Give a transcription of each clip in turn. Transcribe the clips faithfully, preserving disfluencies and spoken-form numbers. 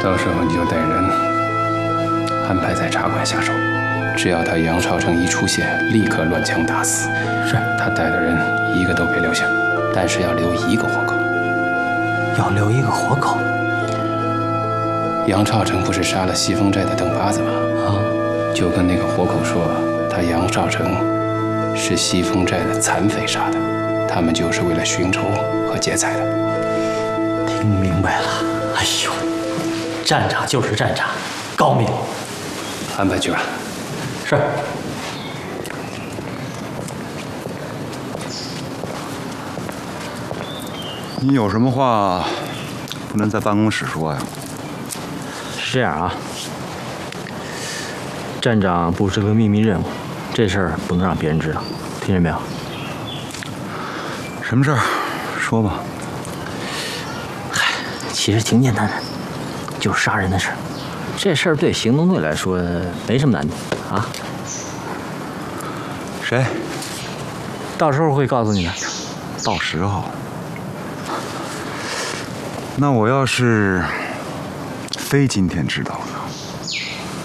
到时候你就带人安排在茶馆下手，只要他杨少成一出现，立刻乱枪打死。 是他带的人一个都别留下，但是要留一个活口。 要留一个活口。 杨少成不是杀了西风寨的邓八子吗？ 啊， 就跟那个活口说，他杨少成是西风寨的残匪杀的，他们就是为了寻仇和劫财的。 听明白了。哎呦，站长就是站长，高明。 安排去吧。 是。 你有什么话不能在办公室说呀？ 是这样啊，站长布置个秘密任务，这事儿不能让别人知道，听见没有？ 什么事儿？说吧。 嗨，其实挺简单的，就是杀人的事儿。这事儿对行动队来说没什么难度啊。 谁？ 到时候会告诉你的。 到时候。那我要是非今天知道呢？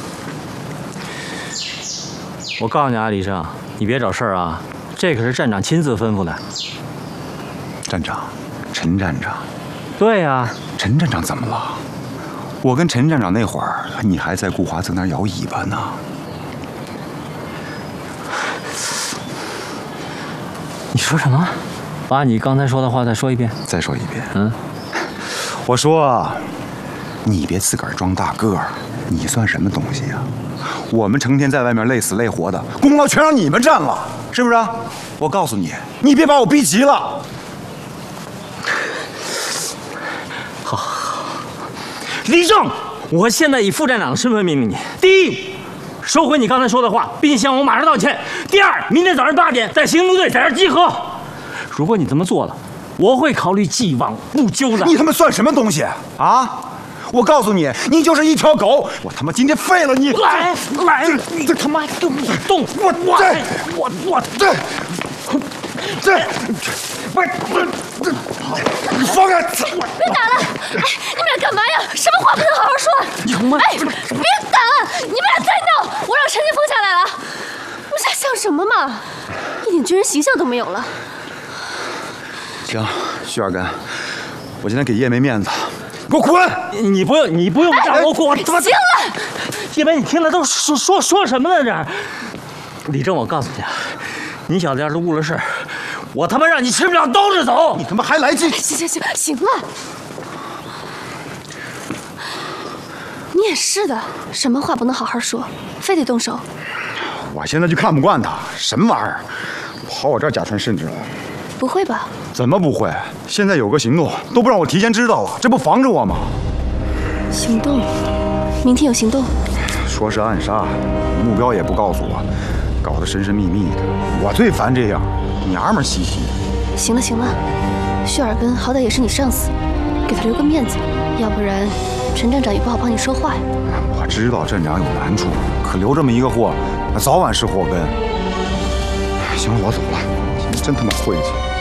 我告诉你啊，李胜，你别找事儿啊，这可是站长亲自吩咐的。 站长，陈站长。 对呀、啊。 陈站长怎么了？我跟陈站长那会儿，你还在顾华泽那儿摇尾巴呢。 你说什么？把你刚才说的话再说一遍。 再说一遍。 嗯。 我说，你别自个儿装大个儿，你算什么东西呀？我们成天在外面累死累活的，功劳全让你们占了，是不是？我告诉你，你别把我逼急了。 好，好，李正，我现在以副站长的身份命令你：第一，收回你刚才说的话，并向我马上道歉；第二，明天早上八点在行动队在这儿集合。如果你这么做了，我会考虑既往不咎的。 你他妈算什么东西啊？我告诉你，你就是一条狗！我他妈今天废了你！ 来来，你他妈动不动我我我我这这不不这，你放开！ 别打了！哎，你们俩干嘛呀？什么话不能好好说？ 你他妈！ 哎，别打了！你们俩再闹，我让陈金峰下来了。你们俩像什么嘛？一点军人形象都没有了。 行，徐二根，我今天给叶没面子，给我滚！ 你不用，你不用让我滚！我他妈行了， 叶梅，你听他都说说说什么呢？这李正，我告诉你啊，你小子要是误了事，我他妈让你吃不了兜着走！ 你他妈还来劲！ 行行行，行了。你也是的，什么话不能好好说，非得动手。 我现在就看不惯他，什么玩意儿，跑我这儿假传圣旨来了。 不会吧？ 怎么不会？现在有个行动，都不让我提前知道了，这不防着我吗？ 行动，明天有行动。 说是暗杀，目标也不告诉我，搞得神神秘秘的。我最烦这样，娘们儿兮兮的。 行了行了，薛尔根好歹也是你上司，给他留个面子，要不然陈站长也不好帮你说话呀。 我知道站长有难处，可留这么一个货，那早晚是祸根。行了，我走了。真他妈晦气！